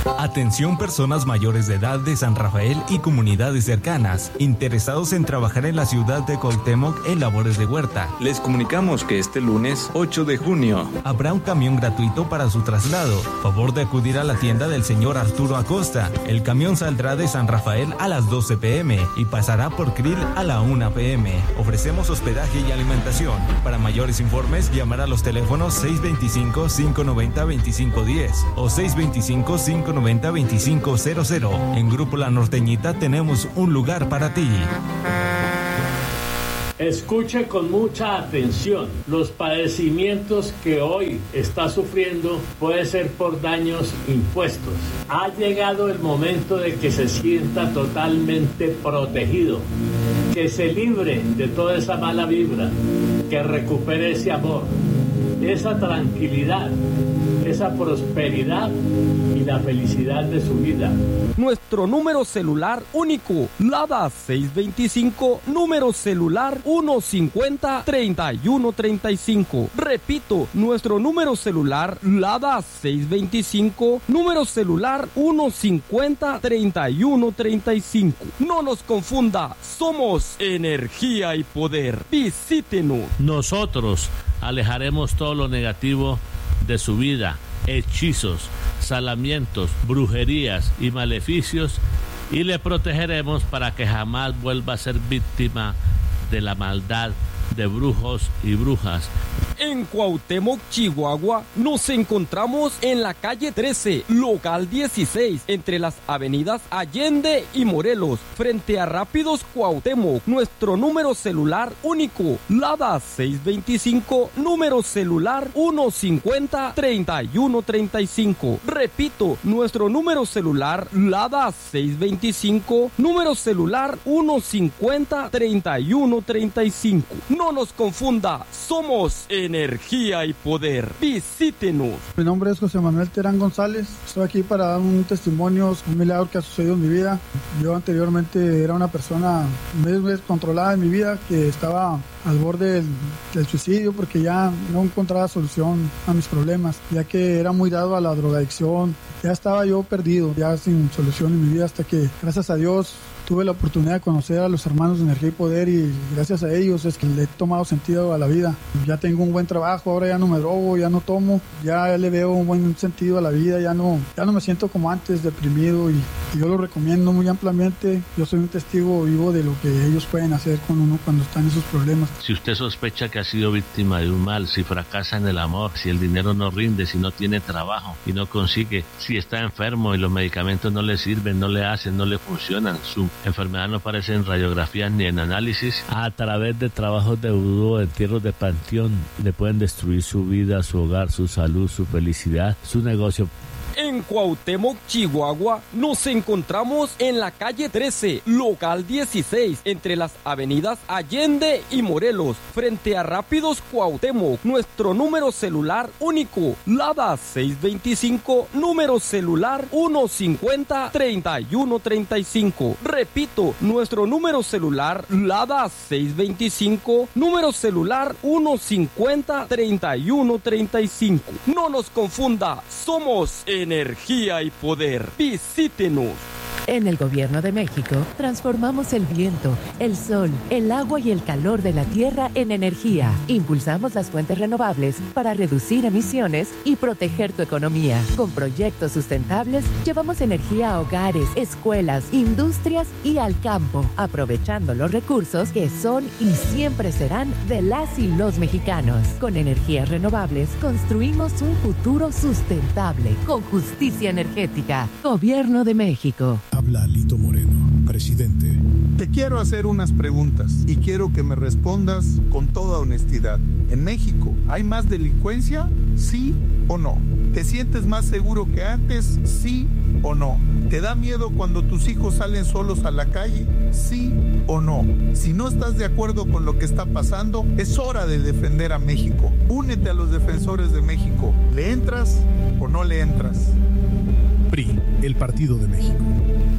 Atención personas mayores de edad de San Rafael y comunidades cercanas, interesados en trabajar en la ciudad de Cuauhtémoc en labores de huerta. Les comunicamos que este lunes 8 de junio habrá un camión gratuito para su traslado. Favor de acudir a la tienda del señor Arturo Acosta. El camión saldrá de San Rafael a las 12 p.m. y pasará por Krill a la 1 p.m. Ofrecemos hospedaje y alimentación. Para mayores informes, llamar a los teléfonos 625-590-2510 o 625-590-2500. En Grupo La Norteñita tenemos un lugar para ti. Escuche con mucha atención. Los padecimientos que hoy está sufriendo puede ser por daños impuestos. Ha llegado el momento de que se sienta totalmente protegido, que se libre de toda esa mala vibra, que recupere ese amor, esa tranquilidad, esa prosperidad y la felicidad de su vida. Nuestro número celular único, LADA 625, número celular 150-3135. Repito, nuestro número celular LADA 625, número celular 150-3135. No nos confunda, somos energía y poder. Visítenos. Nosotros alejaremos todo lo negativo de su vida, hechizos, salamientos, brujerías y maleficios, y le protegeremos para que jamás vuelva a ser víctima de la maldad de brujos y brujas. En Cuauhtémoc, Chihuahua, nos encontramos en la calle 13, local 16, entre las avenidas Allende y Morelos, frente a Rápidos Cuauhtémoc. Nuestro número celular único, LADA 625, número celular 150-3135. Repito, nuestro número celular LADA 625, número celular 150-3135. No nos confunda, somos energía y poder. Visítenos. Mi nombre es José Manuel Terán González. Estoy aquí para dar un testimonio, un milagro que ha sucedido en mi vida. Yo anteriormente era una persona muy descontrolada en mi vida, que estaba al borde del suicidio porque ya no encontraba solución a mis problemas, ya que era muy dado a la drogadicción. Ya estaba yo perdido, ya sin solución en mi vida, hasta que gracias a Dios tuve la oportunidad de conocer a los hermanos de Energía y Poder, y gracias a ellos es que le he tomado sentido a la vida. Ya tengo un buen trabajo, ahora ya no me drogo, ya no tomo, ya le veo un buen sentido a la vida, ya no me siento como antes, deprimido, y yo lo recomiendo muy ampliamente. Yo soy un testigo vivo de lo que ellos pueden hacer con uno cuando está en esos problemas. Si usted sospecha que ha sido víctima de un mal, si fracasa en el amor, si el dinero no rinde, si no tiene trabajo y no consigue, si está enfermo y los medicamentos no le sirven, no le hacen, no le funcionan, su enfermedad no aparece en radiografías ni en análisis, a través de trabajos de vudú, entierros de panteón, le pueden destruir su vida, su hogar, su salud, su felicidad, su negocio. En Cuauhtémoc, Chihuahua, nos encontramos en la calle 13, local 16, entre las avenidas Allende y Morelos, frente a Rápidos Cuauhtémoc. Nuestro número celular único, LADA 625, número celular 150-3135. Repito, nuestro número celular LADA 625, número celular 150-3135. No nos confunda, somos energía y poder. Visítenos. En el Gobierno de México, transformamos el viento, el sol, el agua y el calor de la tierra en energía. Impulsamos las fuentes renovables para reducir emisiones y proteger tu economía. Con proyectos sustentables, llevamos energía a hogares, escuelas, industrias y al campo, aprovechando los recursos que son y siempre serán de las y los mexicanos. Con energías renovables, construimos un futuro sustentable, con justicia energética. Gobierno de México. Habla Lito Moreno, presidente. Te quiero hacer unas preguntas y quiero que me respondas con toda honestidad. ¿En México hay más delincuencia? ¿Sí o no? ¿Te sientes más seguro que antes? ¿Sí o no? ¿Te da miedo cuando tus hijos salen solos a la calle? ¿Sí o no? Si no estás de acuerdo con lo que está pasando, es hora de defender a México. Únete a los defensores de México. ¿Le entras o no le entras? PRI, el Partido de México.